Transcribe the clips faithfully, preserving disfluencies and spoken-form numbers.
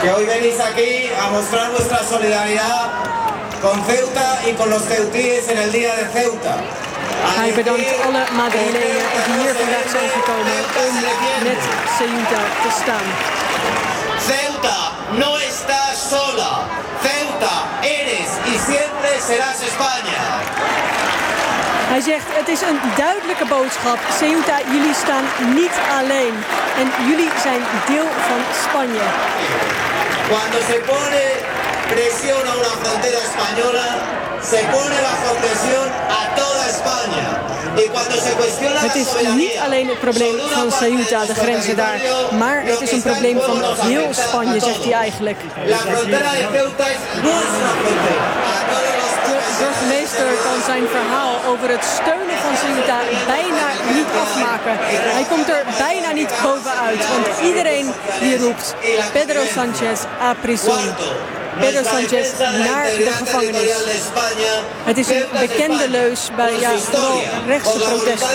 que hoy venís aquí a mostrar vuestra solidaridad con Ceuta y con los ceutíes en el día de Ceuta. Hij bedankt alle Madrilenen die hier vandaag zijn gekomen om met Ceuta te staan. Ceuta no está sola. Ceuta eres y siempre serás España. Hij zegt, het is een duidelijke boodschap. Ceuta, jullie staan niet alleen. En jullie zijn deel van Spanje. Cuando se pone presión a una frontera española, se pone bajo presión a toda España. Y cuando se cuestiona Het is niet alleen het probleem van Ceuta, de grenzen daar. Maar het is een probleem van heel Spanje, zegt hij eigenlijk. La frontera de Ceuta es nuestra frontera. De burgemeester kan zijn verhaal over het steunen van Ceuta bijna niet afmaken. Hij komt er bijna niet bovenuit, want iedereen die roept Pedro Sánchez a prisión. Pedro Sánchez naar de gevangenis. Het is een bekende leus bij ja, vooral rechtse protesten.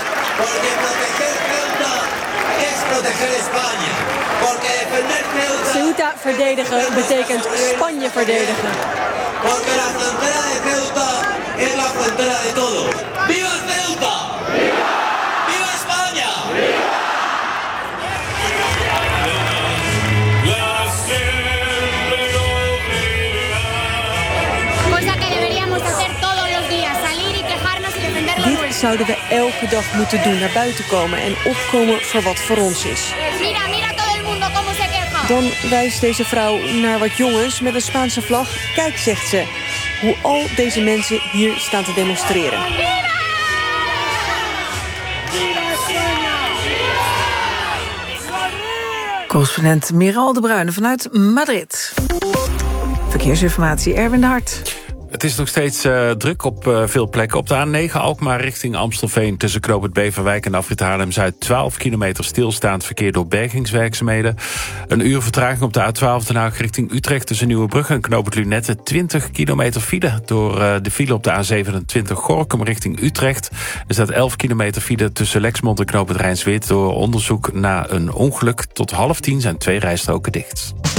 Ceuta verdedigen betekent Spanje verdedigen. Porque la frontera de Ceuta es la frontera de todos. ¡Viva Ceuta! ¡Viva! ¡Viva España! ¡Viva! Cosa que deberíamos hacer todos los días, salir y quejarnos y defender lo nuestro. Dit zouden we elke dag moeten doen, naar buiten komen en opkomen voor wat voor ons is. Mira, mira todo el mundo cómo se queja. Dan wijst deze vrouw naar wat jongens met een Spaanse vlag. Kijk, zegt ze, hoe al deze mensen hier staan te demonstreren. Correspondent Miral de Bruyne vanuit Madrid. Verkeersinformatie, Erwin de Hart. Het is nog steeds uh, druk op uh, veel plekken. Op de A negen Alkmaar richting Amstelveen tussen Knoop het Beverwijk en Afrit Haarlem-Zuid twaalf kilometer stilstaand verkeer door bergingswerkzaamheden. Een uur vertraging op de A twaalf Den Haag richting Utrecht tussen Nieuwebrug en Knoop het Lunette. twintig kilometer file door uh, de file op de A zevenentwintig Gorinchem richting Utrecht. Er staat elf kilometer file tussen Lexmond en Knoop het Rijnsweert door onderzoek na een ongeluk. Tot half tien zijn twee rijstroken dicht.